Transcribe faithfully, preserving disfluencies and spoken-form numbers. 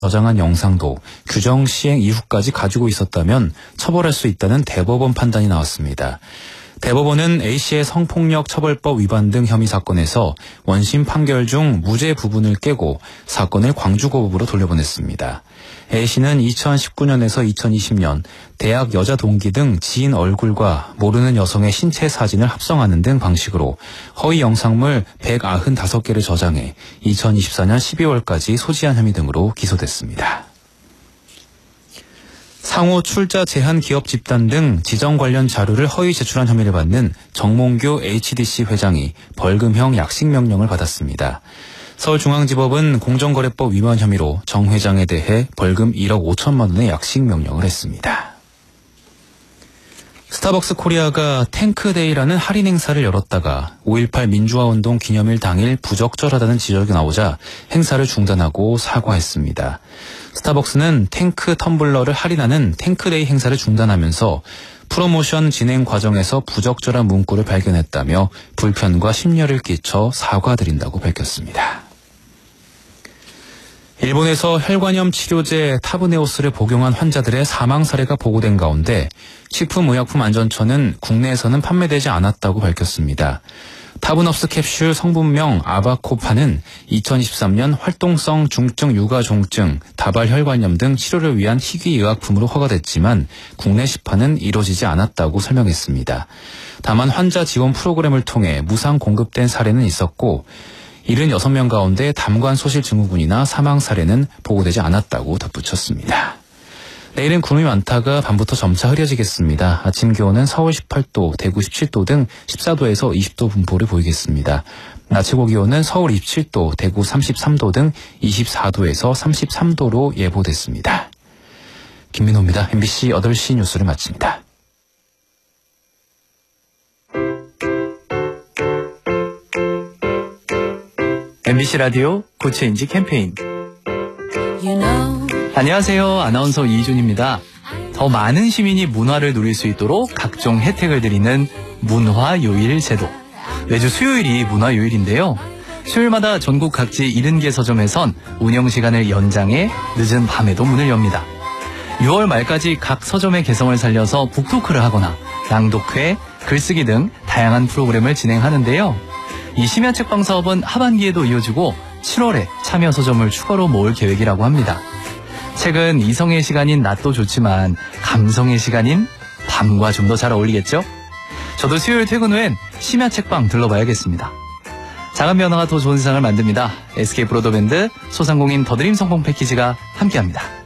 저장한 영상도 규정 시행 이후까지 가지고 있었다면 처벌할 수 있다는 대법원 판단이 나왔습니다. 대법원은 A씨의 성폭력 처벌법 위반 등 혐의 사건에서 원심 판결 중 무죄 부분을 깨고 사건을 광주고법으로 돌려보냈습니다. A씨는 이천십구 년에서 이천이십 년 대학 여자 동기 등 지인 얼굴과 모르는 여성의 신체 사진을 합성하는 등 방식으로 허위 영상물 백구십오 개를 저장해 이천이십사 년 십이월까지 소지한 혐의 등으로 기소됐습니다. 상호 출자 제한 기업 집단 등 지정 관련 자료를 허위 제출한 혐의를 받는 정몽규 에이치디씨 회장이 벌금형 약식 명령을 받았습니다. 서울중앙지법은 공정거래법 위반 혐의로 정 회장에 대해 벌금 일억 오천만 원의 약식 명령을 했습니다. 스타벅스 코리아가 탱크데이라는 할인 행사를 열었다가 오일팔 민주화운동 기념일 당일 부적절하다는 지적이 나오자 행사를 중단하고 사과했습니다. 스타벅스는 탱크 텀블러를 할인하는 탱크데이 행사를 중단하면서 프로모션 진행 과정에서 부적절한 문구를 발견했다며 불편과 심려를 끼쳐 사과드린다고 밝혔습니다. 일본에서 혈관염 치료제 타브네오스를 복용한 환자들의 사망 사례가 보고된 가운데 식품의약품안전처는 국내에서는 판매되지 않았다고 밝혔습니다. 타브너스 캡슐 성분명 아바코파는 이천이십삼 년 활동성 중증 육아종증, 다발혈관염 등 치료를 위한 희귀의약품으로 허가됐지만 국내 시판은 이루어지지 않았다고 설명했습니다. 다만 환자 지원 프로그램을 통해 무상 공급된 사례는 있었고 칠십육 명 가운데 담관 소실 증후군이나 사망 사례는 보고되지 않았다고 덧붙였습니다. 내일은 구름이 많다가 밤부터 점차 흐려지겠습니다. 아침 기온은 서울 십팔 도, 대구 십칠 도 등 십사 도에서 이십 도 분포를 보이겠습니다. 낮 최고 기온은 서울 이십칠 도, 대구 삼십삼 도 등 이십사 도에서 삼십삼 도로 예보됐습니다. 김민호입니다. 엠비씨 여덟 시 뉴스를 마칩니다. 엠비씨 라디오 고체인지 캠페인. You know. 안녕하세요. 아나운서 이준입니다. 더 많은 시민이 문화를 누릴 수 있도록 각종 혜택을 드리는 문화요일 제도. 매주 수요일이 문화요일인데요. 수요일마다 전국 각지 칠십 개 서점에선 운영시간을 연장해 늦은 밤에도 문을 엽니다. 유월 말까지 각 서점의 개성을 살려서 북토크를 하거나 낭독회, 글쓰기 등 다양한 프로그램을 진행하는데요. 이 심야 책방 사업은 하반기에도 이어지고 칠월에 참여 서점을 추가로 모을 계획이라고 합니다. 책은 이성의 시간인 낮도 좋지만 감성의 시간인 밤과 좀 더 잘 어울리겠죠? 저도 수요일 퇴근 후엔 심야 책방 들러봐야겠습니다. 작은 변화가 더 좋은 세상을 만듭니다. 에스케이 브로더밴드, 소상공인 더드림 성공 패키지가 함께합니다.